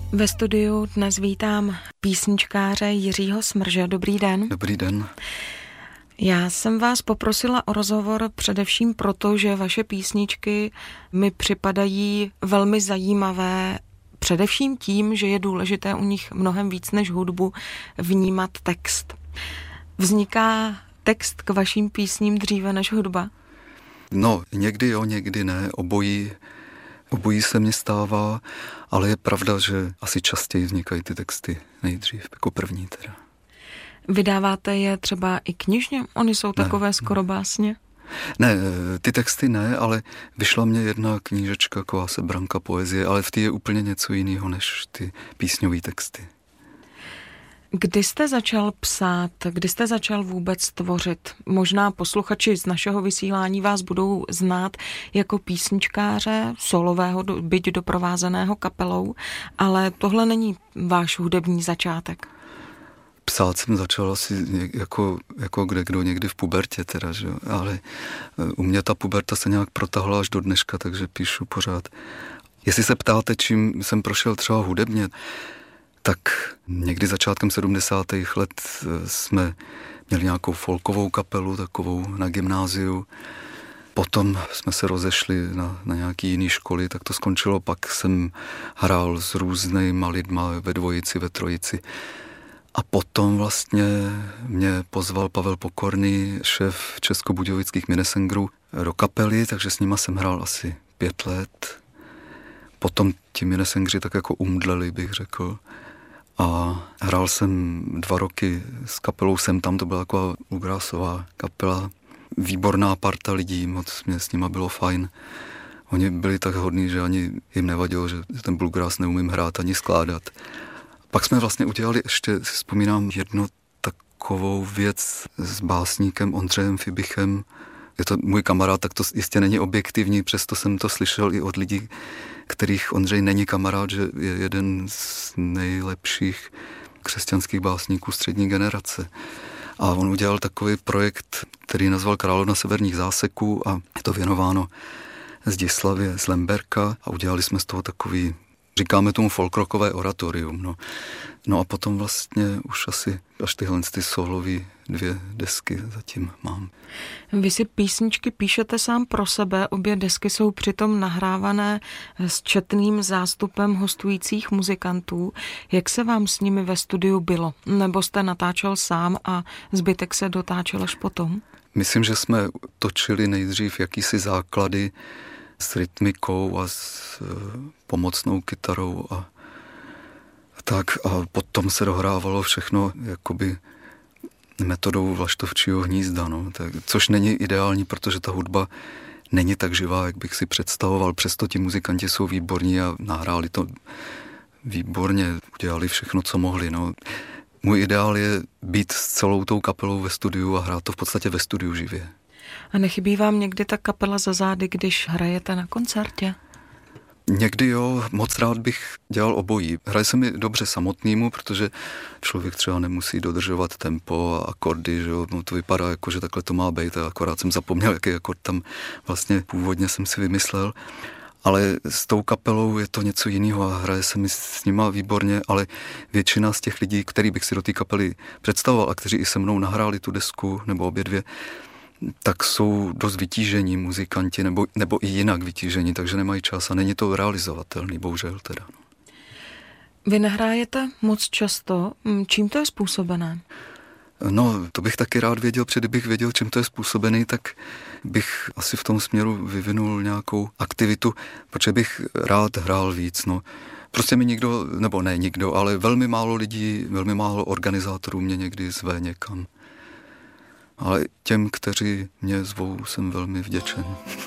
Ve studiu dnes vítám písničkáře Jiřího Smrže. Dobrý den. Dobrý den. Já jsem vás poprosila o rozhovor především proto, že vaše písničky mi připadají velmi zajímavé, především tím, že je důležité u nich mnohem víc než hudbu vnímat text. Vzniká text k vašim písním dříve než hudba? No, někdy jo, někdy ne, obojí se mně stává, ale je pravda, že asi častěji vznikají ty texty nejdřív, jako první teda. Vydáváte je třeba i knižně? Oni jsou takové skoro básně? Ne, ty texty ne, ale vyšla mě jedna knížečka, taková sebranka poezie, ale v té je úplně něco jiného než ty písňové texty. Kdy jste začal psát, kdy jste začal vůbec tvořit? Možná posluchači z našeho vysílání vás budou znát jako písničkáře, solového, byť doprovázeného kapelou, ale tohle není váš hudební začátek. Psát jsem začal asi jako kdo někdy v pubertě teda, že? Ale u mě ta puberta se nějak protahla až do dneška, takže píšu pořád. Jestli se ptáte, čím jsem prošel třeba hudebně, tak někdy začátkem 70. let jsme měli nějakou folkovou kapelu, takovou na gymnáziu. Potom jsme se rozešli na nějaký jiný školy, tak to skončilo. Pak jsem hrál s různýma lidma ve dvojici, ve trojici. A potom vlastně mě pozval Pavel Pokorný, šéf českobudějovických Minnesengerů, do kapely, takže s nima jsem hrál asi 5 let. Potom ti Minnesengři tak jako umdleli, bych řekl. A hrál jsem 2 roky s kapelou Sem tam, to byla taková bluegrassová kapela. Výborná parta lidí, moc mě s nima bylo fajn. Oni byli tak hodní, že ani jim nevadilo, že ten bluegrass neumím hrát ani skládat. Pak jsme vlastně udělali ještě, si vzpomínám, jednu takovou věc s básníkem Ondřejem Fibichem. Je to můj kamarád, tak to jistě není objektivní, přesto jsem to slyšel i od lidí, kterých Ondřej není kamarád, že je jeden z nejlepších křesťanských básníků střední generace. A on udělal takový projekt, který nazval Královna severních záseků a je to věnováno Zdislavě z Lemberka a udělali jsme z toho takový, říkáme tomu folkrockové oratorium. No a potom vlastně už asi až tyhle ty solový 2 desky zatím mám. Vy si písničky píšete sám pro sebe, obě desky jsou přitom nahrávané s četným zástupem hostujících muzikantů. Jak se vám s nimi ve studiu bylo? Nebo jste natáčel sám a zbytek se dotáčel až potom? Myslím, že jsme točili nejdřív jakýsi základy s rytmikou a s pomocnou kytarou a tak a potom se dohrávalo všechno jakoby metodou Vlaštovčího hnízda, což není ideální, protože ta hudba není tak živá, jak bych si představoval. Přesto ti muzikanti jsou výborní a nahráli to výborně, udělali všechno, co mohli. Můj ideál je být s celou tou kapelou ve studiu a hrát to v podstatě ve studiu živě. A nechybí vám někdy ta kapela za zády, když hrajete na koncertě? Někdy jo, moc rád bych dělal obojí. Hraje se mi dobře samotnému, protože člověk třeba nemusí dodržovat tempo a akordy, že jo, to vypadá jako, že takhle to má být a akorát jsem zapomněl, jaký akord tam vlastně původně jsem si vymyslel. Ale s tou kapelou je to něco jiného a hraje se mi s nima výborně, ale většina z těch lidí, který bych si do té kapely představoval a kteří i se mnou nahráli tu desku, nebo obě 2, tak jsou dost vytížení muzikanti, nebo i jinak vytížení, takže nemají čas a není to realizovatelný, bohužel teda. Vy nehrájete moc často. Čím to je způsobené? No, to bych taky rád věděl, protože kdybych věděl, čím to je způsobený, tak bych asi v tom směru vyvinul nějakou aktivitu, protože bych rád hrál víc, Prostě mi nikdo, nebo ne nikdo, ale velmi málo lidí, velmi málo organizátorů mě někdy zve někam. Ale těm, kteří mě zvou, jsem velmi vděčen.